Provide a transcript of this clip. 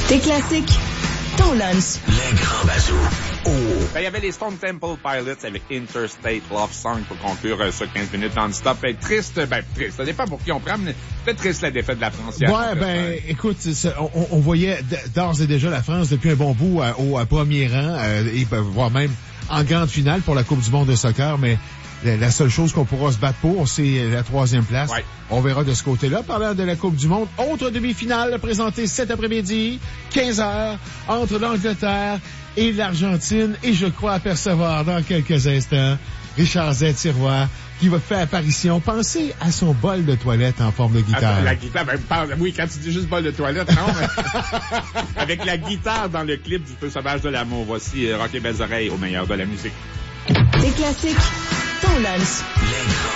Tes classiques, ton lunch. Les grands bazous. Oh. Ben, il y avait les Stone Temple Pilots avec Interstate Love Song pour conclure ce 15 minutes non-stop. Triste, ça dépend pour qui on prend, mais peut-être triste la défaite de la France hier. Ouais, écoute, on voyait d'ores et déjà la France depuis un bon bout au premier rang, et voire même en grande finale pour la Coupe du monde de soccer, mais la seule chose qu'on pourra se battre pour, c'est la 3e place. Ouais. On verra de ce côté-là. Parlant de la Coupe du monde, autre demi-finale présentée cet après-midi, 15h, entre l'Angleterre et l'Argentine. Et je crois apercevoir dans quelques instants Richard Z. Sirois qui va faire apparition. Pensez à son bol de toilette en forme de guitare. La guitare, oui, quand tu dis juste bol de toilette, non, mais avec la guitare dans le clip du Feu sauvage de l'amour. Voici Rock et Belles Oreilles au meilleur de la musique. Tes classiques, ton lunch. Les grands